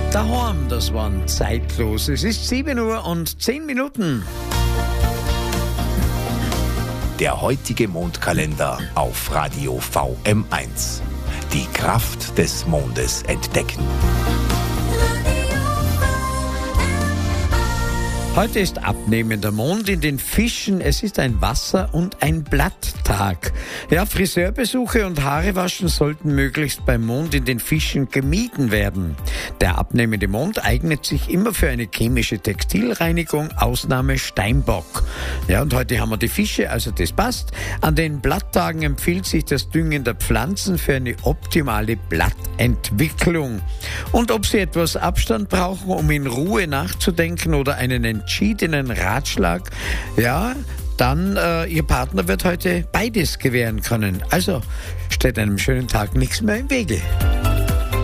Daheim, das waren zeitlos. Es ist 7 Uhr und 10 Minuten. Der heutige Mondkalender auf Radio VM1. Die Kraft des Mondes entdecken. Heute ist abnehmender Mond in den Fischen. Es ist ein Wasser- und ein Blatttag. Ja, Friseurbesuche und Haarewaschen sollten möglichst beim Mond in den Fischen gemieden werden. Der abnehmende Mond eignet sich immer für eine chemische Textilreinigung, Ausnahme Steinbock. Ja, und heute haben wir die Fische, also das passt. An den Blatttagen empfiehlt sich das Düngen der Pflanzen für eine optimale Blattentwicklung. Und ob Sie etwas Abstand brauchen, um in Ruhe nachzudenken oder einen entschiedenen Ratschlag, ja, dann Ihr Partner wird heute beides gewähren können. Also steht einem schönen Tag nichts mehr im Wege.